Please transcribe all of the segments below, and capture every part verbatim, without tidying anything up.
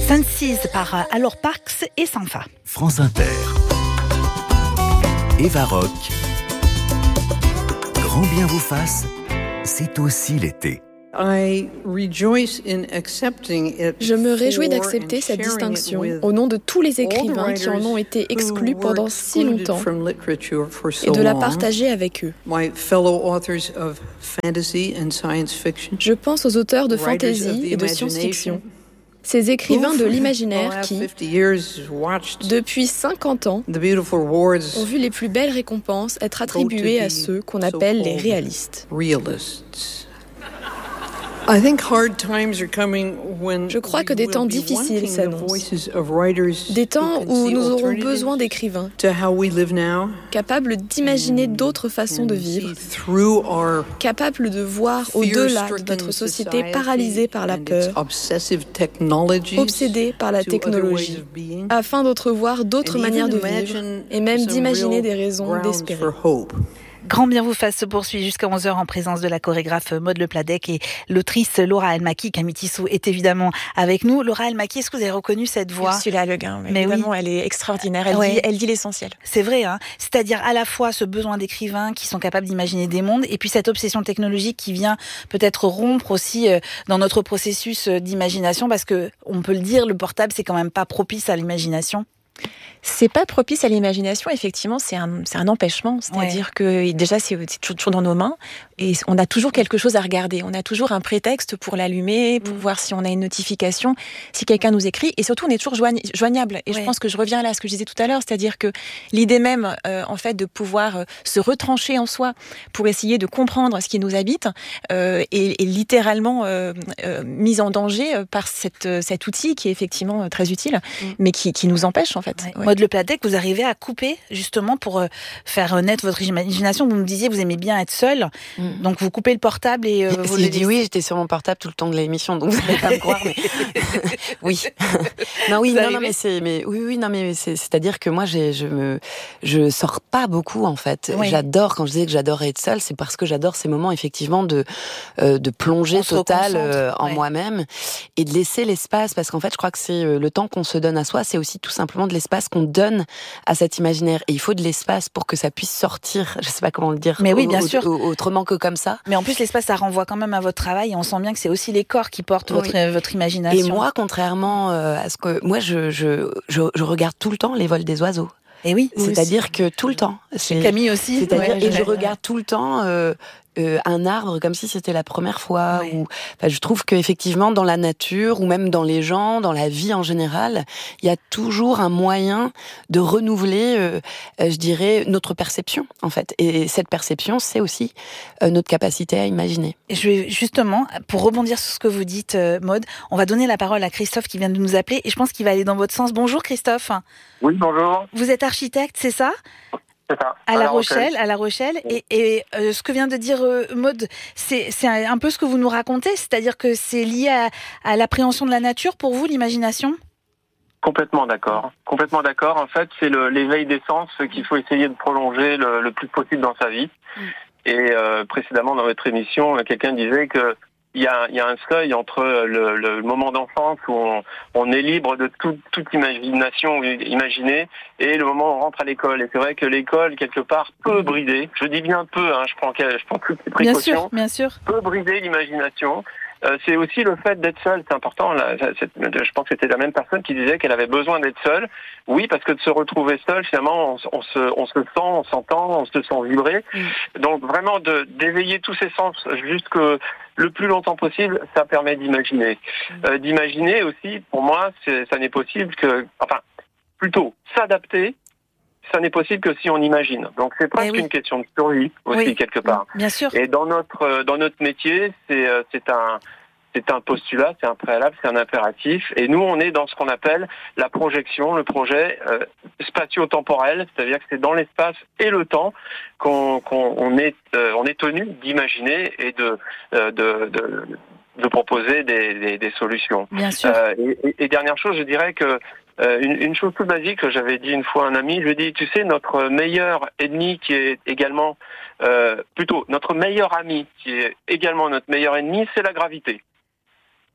Senses par Alors Parks et Sanfa. France Inter. Eva Rock. Grand bien vous fasse, c'est aussi l'été. Je me réjouis d'accepter cette distinction au nom de tous les écrivains qui en ont été exclus pendant si longtemps et de la partager avec eux. Je pense aux auteurs de fantasy et de science-fiction, ces écrivains de l'imaginaire qui, depuis cinquante ans, ont vu les plus belles récompenses être attribuées à ceux qu'on appelle les réalistes. Je crois que des temps difficiles s'annoncent. Des temps où nous aurons besoin d'écrivains capables d'imaginer d'autres façons de vivre, capables de voir au-delà de notre société paralysée par la peur, obsédée par la technologie, afin d'entrevoir d'autres manières de vivre et même d'imaginer des raisons d'espérer. Grand bien vous fasse se poursuit jusqu'à onze heures en présence de la chorégraphe Maud Lepladec et l'autrice Laura Almaki. Camille Tissot est évidemment avec nous. Laura Almaki, est-ce que vous avez reconnu cette voix ? Ursula Le Guin, mais évidemment, oui. Elle est extraordinaire. Elle, ouais. dit, elle dit l'essentiel. C'est vrai, hein. C'est-à-dire à la fois ce besoin d'écrivains qui sont capables d'imaginer des mondes et puis cette obsession technologique qui vient peut-être rompre aussi dans notre processus d'imagination parce que, on peut le dire, le portable, c'est quand même pas propice à l'imagination. C'est pas propice à l'imagination, effectivement, c'est un, c'est un empêchement. C'est-à-dire ouais. que déjà, c'est, c'est toujours dans nos mains et on a toujours quelque chose à regarder. On a toujours un prétexte pour l'allumer, pour mmh. voir si on a une notification, si quelqu'un nous écrit. Et surtout, on est toujours joignable. Et ouais. je pense que je reviens là à ce que je disais tout à l'heure, c'est-à-dire que l'idée même, euh, en fait, de pouvoir euh, se retrancher en soi pour essayer de comprendre ce qui nous habite euh, est, est littéralement euh, euh, mise en danger par cette, cet outil qui est effectivement très utile, mmh. mais qui, qui nous empêche, en fait. Ouais. Ouais. Maud Lepladec, vous arrivez à couper justement pour euh, faire naître votre imagination. Vous me disiez, vous aimez bien être seule, mm. donc vous coupez le portable et euh, vous. Si je dis oui, j'étais sur mon portable tout le temps de l'émission, donc vous n'allez pas me croire. Mais... oui. non, oui, non, non, mais c'est, mais oui, oui, non, mais c'est, c'est-à-dire que moi, j'ai, je me, je sors pas beaucoup en fait. Oui. J'adore quand je disais que j'adorais être seule, c'est parce que j'adore ces moments effectivement de euh, de plongée totale euh, en ouais. moi-même et de laisser l'espace, parce qu'en fait, je crois que c'est euh, le temps qu'on se donne à soi, c'est aussi tout simplement de l'espace qu'on donne à cet imaginaire. Et il faut de l'espace pour que ça puisse sortir. Je sais pas comment le dire. Mais oui, bien au, sûr. Au, autrement que comme ça. Mais en plus, l'espace, ça renvoie quand même à votre travail. Et on sent bien que c'est aussi les corps qui portent oui. votre, votre imagination. Et moi, contrairement à ce que... Moi, je, je, je, je regarde tout le temps les vols des oiseaux. Et oui. C'est-à-dire aussi. que tout le temps. C'est... Camille aussi. C'est-à-dire, ouais, et je, je regarde tout le temps... Euh, Euh, un arbre comme si c'était la première fois. Ouais. Ou, enfin, je trouve qu'effectivement, dans la nature, ou même dans les gens, dans la vie en général, il y a toujours un moyen de renouveler, euh, euh, je dirais, notre perception, en fait. Et cette perception, c'est aussi euh, notre capacité à imaginer. Et je vais justement, pour rebondir sur ce que vous dites, euh, Maud, on va donner la parole à Christophe qui vient de nous appeler, et je pense qu'il va aller dans votre sens. Bonjour Christophe. Oui, bonjour. Vous êtes architecte, c'est ça ? C'est ça. À, à La Rochelle, Rochelle, à La Rochelle, et, et euh, ce que vient de dire euh, Maud, c'est, c'est un peu ce que vous nous racontez, c'est-à-dire que c'est lié à, à l'appréhension de la nature pour vous, l'imagination ? Complètement d'accord. Complètement d'accord. En fait, c'est le, l'éveil des sens qu'il faut essayer de prolonger le, le plus possible dans sa vie. Mm. Et euh, précédemment, dans votre émission, quelqu'un disait que Il y, a, il y a un seuil entre le, le moment d'enfance où on, on est libre de tout, toute imagination imaginée et le moment où on rentre à l'école. Et c'est vrai que l'école, quelque part, peut brider. Je dis bien peu, hein, je prends, je prends toutes les précautions. Bien sûr, bien sûr. Peut brider l'imagination. Euh, c'est aussi le fait d'être seule, c'est important. Là, c'est, je pense que c'était la même personne qui disait qu'elle avait besoin d'être seule. Oui, parce que de se retrouver seule, finalement, on, on, se, on se sent, on s'entend, on se sent vibrer. Mm. Donc vraiment, de, d'éveiller tous ces sens jusque le plus longtemps possible, ça permet d'imaginer. Mm. Euh, d'imaginer aussi, pour moi, c'est, ça n'est possible que, enfin, plutôt s'adapter. Ça n'est possible que si on imagine. Donc c'est presque oui. une question de survie aussi oui. quelque part. Bien sûr. Et dans notre dans notre métier, c'est c'est un c'est un postulat, c'est un préalable, c'est un impératif. Et nous, on est dans ce qu'on appelle la projection, le projet euh, spatio-temporel, c'est-à-dire que c'est dans l'espace et le temps qu'on qu'on on est euh, on est tenu d'imaginer et de euh, de, de de proposer des des, des solutions. Bien sûr. Euh, et, et, et dernière chose, je dirais que Euh, une, une chose toute basique que j'avais dit une fois à un ami, je lui ai dit, tu sais, notre meilleur ennemi qui est également, euh, plutôt, notre meilleur ami qui est également notre meilleur ennemi, c'est la gravité.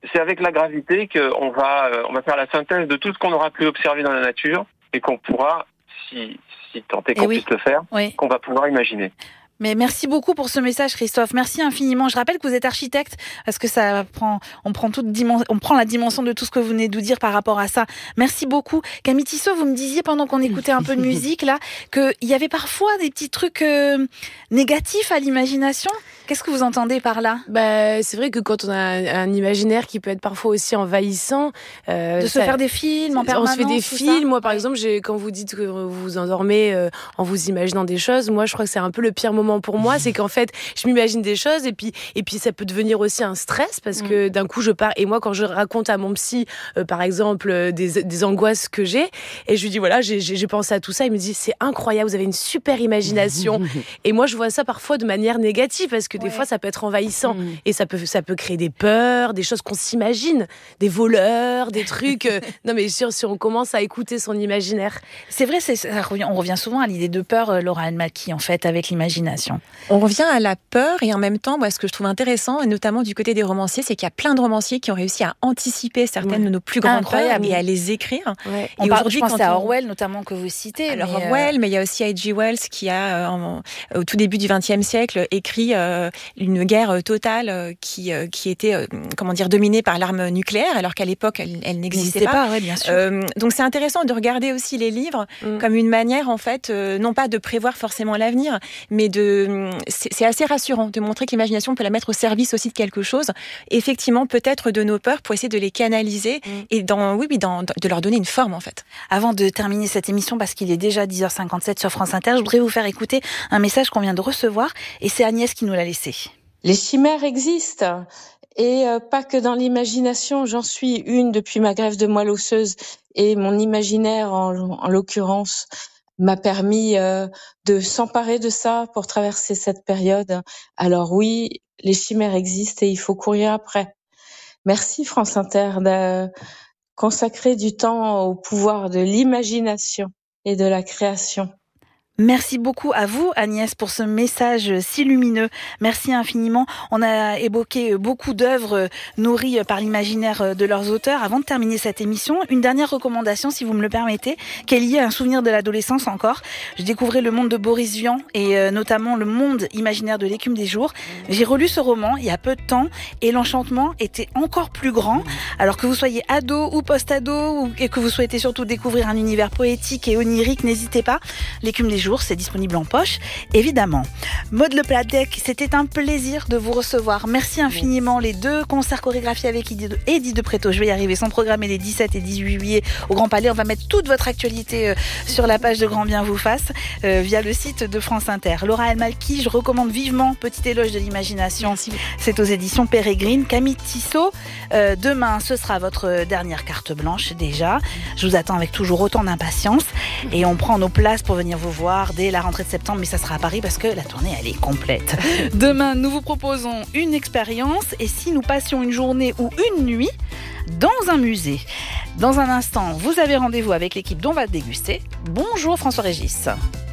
c'est avec la gravité qu'on va, euh, on va faire la synthèse de tout ce qu'on aura pu observer dans la nature et qu'on pourra, si, si tant est qu'on oui. puisse le faire, oui. qu'on va pouvoir imaginer. Mais merci beaucoup pour ce message, Christophe. Merci infiniment. Je rappelle que vous êtes architecte parce que ça prend, on prend toute dimension, on prend la dimension de tout ce que vous venez de nous dire par rapport à ça. Merci beaucoup. Camille Tissot, vous me disiez pendant qu'on écoutait un peu de musique là, qu'il y avait parfois des petits trucs euh, négatifs à l'imagination. Qu'est-ce que vous entendez par là ? Bah, c'est vrai que quand on a un, un imaginaire qui peut être parfois aussi envahissant, euh, de se ça, faire des films en permanence. On se fait des films. Moi, par exemple, j'ai, quand vous dites que vous vous endormez euh, en vous imaginant des choses, moi, je crois que c'est un peu le pire moment pour moi, c'est qu'en fait, je m'imagine des choses et puis et puis ça peut devenir aussi un stress parce que d'un coup, je pars et moi, quand je raconte à mon psy, euh, par exemple, euh, des, des angoisses que j'ai, et je lui dis voilà, j'ai, j'ai pensé à tout ça, il me dit c'est incroyable, vous avez une super imagination. Et moi, je vois ça parfois de manière négative parce que des ouais. fois, ça peut être envahissant mmh. et ça peut ça peut créer des peurs, des choses qu'on s'imagine, des voleurs, des trucs. Euh, non, mais sûr, si on commence à écouter son imaginaire, c'est vrai, c'est, ça revient, on revient souvent à l'idée de peur, euh, Laura Almaki, en fait, avec l'imagination. On revient à la peur et en même temps, moi, ce que je trouve intéressant, et notamment du côté des romanciers, c'est qu'il y a plein de romanciers qui ont réussi à anticiper certaines ouais. de nos plus grandes peurs et à les écrire. Ouais. Et on aujourd'hui, je pense à Orwell, notamment, que vous citez. Alors mais Orwell, euh... mais il y a aussi H G Wells qui a, euh, en, au tout début du vingtième siècle, écrit euh, une guerre totale euh, qui, euh, qui était, euh, comment dire, dominée par l'arme nucléaire, alors qu'à l'époque, elle, elle n'existait, n'existait pas. pas ouais, bien sûr. Euh, donc c'est intéressant de regarder aussi les livres mm. comme une manière, en fait, euh, non pas de prévoir forcément l'avenir, mais de... C'est, c'est assez rassurant de montrer que l'imagination, on peut la mettre au service aussi de quelque chose, effectivement, peut-être de nos peurs, pour essayer de les canaliser mm. et dans, oui, oui, dans, de leur donner une forme, en fait. Avant de terminer cette émission, parce qu'il est déjà dix heures cinquante-sept sur France Inter, je voudrais vous faire écouter un message qu'on vient de recevoir, et c'est Agnès qui nous l'a laissé. Les chimères existent, et euh, pas que dans l'imagination. J'en suis une depuis ma greffe de moelle osseuse, et mon imaginaire, en, en l'occurrence, m'a permis euh, de s'emparer de ça pour traverser cette période. Alors oui, les chimères existent et il faut courir après. Merci France Inter de consacrer du temps au pouvoir de l'imagination et de la création. Merci beaucoup à vous, Agnès, pour ce message si lumineux. Merci infiniment. On a évoqué beaucoup d'œuvres nourries par l'imaginaire de leurs auteurs. Avant de terminer cette émission, une dernière recommandation, si vous me le permettez, qui est liée à un souvenir de l'adolescence encore. Je découvrais le monde de Boris Vian et notamment le monde imaginaire de l'écume des jours. J'ai relu ce roman il y a peu de temps et l'enchantement était encore plus grand. Alors que vous soyez ado ou post-ado et que vous souhaitez surtout découvrir un univers poétique et onirique, n'hésitez pas. L'écume des jours, c'est disponible en poche, évidemment. Maud Le Pladec, c'était un plaisir de vous recevoir. Merci infiniment. Les deux concerts chorégraphiés avec Eddie de Préto, je vais y arriver, sont programmés les dix-sept et dix-huit juillet au Grand Palais. On va mettre toute votre actualité euh, sur la page de Grand Bien vous fasse euh, via le site de France Inter. Laura Almaki, je recommande vivement Petit éloge de l'imagination. Merci. C'est aux éditions Pérégrine. Camille Tissot, euh, demain, ce sera votre dernière carte blanche déjà. Je vous attends avec toujours autant d'impatience et on prend nos places pour venir vous voir dès la rentrée de septembre, mais ça sera à Paris parce que la tournée, elle est complète. Demain, nous vous proposons une expérience et si nous passions une journée ou une nuit dans un musée. Dans un instant, vous avez rendez-vous avec l'équipe dont on va déguster. Bonjour François-Régis.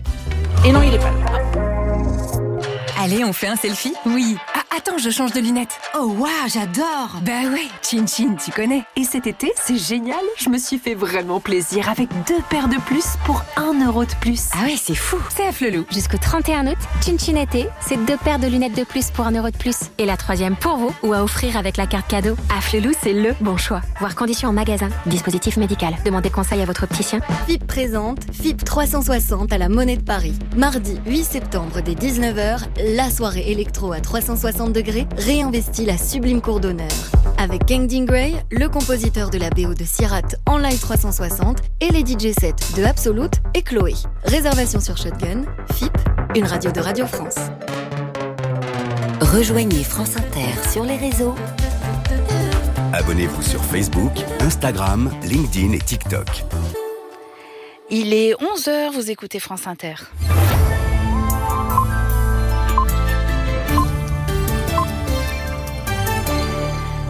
Et non, il est pas là. Allez, on fait un selfie ? Oui. Ah, attends, je change de lunettes. Oh, waouh, j'adore. Bah ouais, Chin Chin, tu connais. Et cet été, c'est génial. Je me suis fait vraiment plaisir avec deux paires de plus pour un euro de plus. Ah ouais, c'est fou. C'est à Flelou. Jusqu'au trente et un août, Chin Chin été, c'est deux paires de lunettes de plus pour un euro de plus. Et la troisième pour vous ou à offrir avec la carte cadeau. À Flelou, c'est le bon choix. Voir conditions en magasin. Dispositif médical. Demandez conseil à votre opticien. F I P présente F I P trois cent soixante à la Monnaie de Paris. Mardi huit septembre dès dix-neuf heures, la soirée électro à trois cent soixante degrés réinvestit la sublime cour d'honneur. Avec Kangding Gray, le compositeur de la B O de Sierrat en live trois cent soixante et les D J sets de Absolute et Chloé. Réservation sur Shotgun, F I P, une radio de Radio France. Rejoignez France Inter sur les réseaux. Abonnez-vous sur Facebook, Instagram, LinkedIn et TikTok. Il est onze heures, vous écoutez France Inter.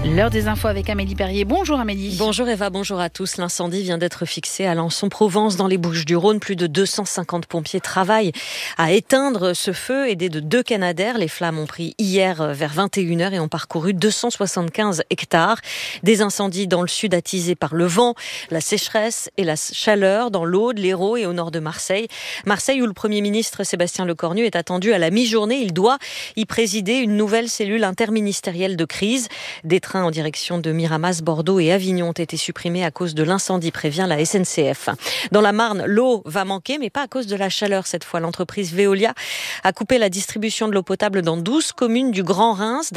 L'heure des infos avec Amélie Perrier. Bonjour Amélie. Bonjour Eva, bonjour à tous. L'incendie vient d'être fixé à Alençon-Provence dans les Bouches-du-Rhône. Plus de deux cent cinquante pompiers travaillent à éteindre ce feu, aidés de deux Canadair. Les flammes ont pris hier vers vingt et une heures et ont parcouru deux cent soixante-quinze hectares. Des incendies dans le sud attisés par le vent, la sécheresse et la chaleur dans l'Aude, l'Hérault et au nord de Marseille. Marseille où le Premier ministre Sébastien Lecornu est attendu à la mi-journée. Il doit y présider une nouvelle cellule interministérielle de crise. Des trains en direction de Miramas, Bordeaux et Avignon ont été supprimés à cause de l'incendie, prévient la S N C F. Dans la Marne, l'eau va manquer, mais pas à cause de la chaleur cette fois. L'entreprise Veolia a coupé la distribution de l'eau potable dans douze communes du Grand Reims.